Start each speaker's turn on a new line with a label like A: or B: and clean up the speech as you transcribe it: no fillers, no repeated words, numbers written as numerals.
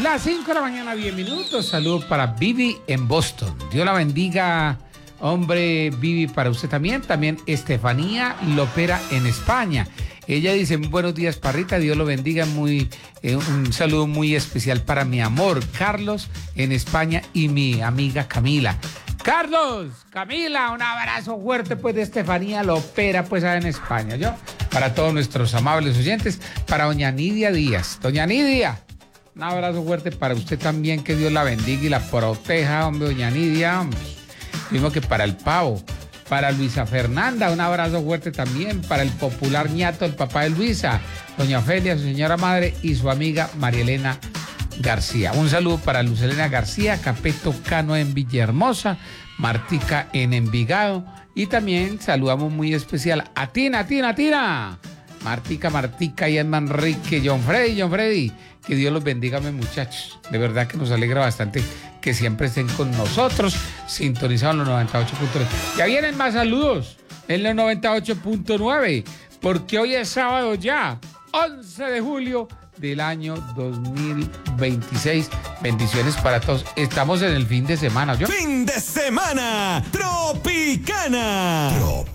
A: Las 5 de la mañana, 10 minutos. Saludos para Vivi en Boston. Dios la bendiga, hombre, Vivi, para usted también. También Estefanía Lopera en España. Ella dice, buenos días, Parrita, Dios lo bendiga. Un saludo muy especial para mi amor, Carlos, en España, y mi amiga Camila. Carlos, Camila, un abrazo fuerte, pues, de Estefanía Lopera, pues, allá en España, ¿yo? Para todos nuestros amables oyentes, para doña Nidia Díaz. Doña Nidia, un abrazo fuerte para usted también, que Dios la bendiga y la proteja, hombre, doña Nidia, hombre. Mismo que para el pavo. Para Luisa Fernanda, un abrazo fuerte también. Para el popular ñato, el papá de Luisa, doña Ofelia, su señora madre y su amiga María Elena García. Un saludo para Luz Elena García, Capeto Cano en Villahermosa, Martica en Envigado. Y también saludamos muy especial a Tina. Martica y en Manrique, John Freddy. Que Dios los bendiga, mis muchachos. De verdad que nos alegra bastante que siempre estén con nosotros, sintonizados en los 98.3. Ya vienen más saludos en los 98.9, porque hoy es sábado ya, 11 de julio del año 2026. Bendiciones para todos. Estamos en el fin de semana, ¿yo?
B: Fin de semana Tropicana.